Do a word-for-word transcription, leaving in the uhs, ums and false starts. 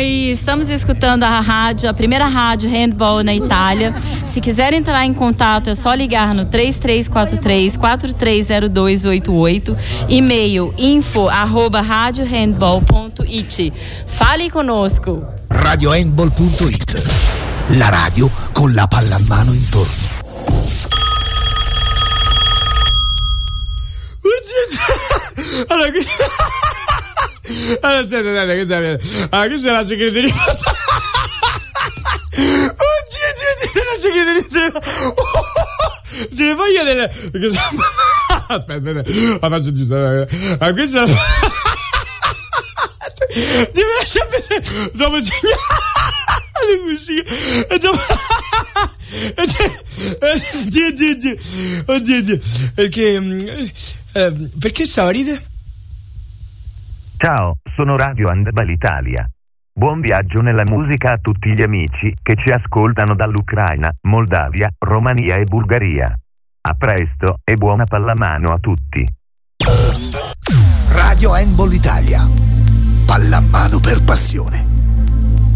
e estamos escutando a rádio, a primeira rádio handball na Itália. Se quiser entrar em contato, é só ligar no três três quatro três, quatro três zero dois oito oito, e-mail info arroba radiohandball ponto it. Fale conosco. radiohandball punto it, la radio con la pallamano intorno. Allora, qui... allora aspetta, aspetta, che sai? Allora, qui c'è la segreteria. Oddio, oddio, oddio, la segreteria. Te le voglio delle... Aspetta, aspetta, la faccio giusto. Allora, questa è la... Ti lascia vedere dopo le cucine e dopo oddio oddio oddio oddio oddio perché eh, perché stava a ridere? Ciao, sono Radio Handball Italia. Buon viaggio nella musica a tutti gli amici che ci ascoltano dall'Ucraina, Moldavia, Romania e Bulgaria. A presto e buona pallamano a tutti. Radio Handball Italia. Pallamano per passione.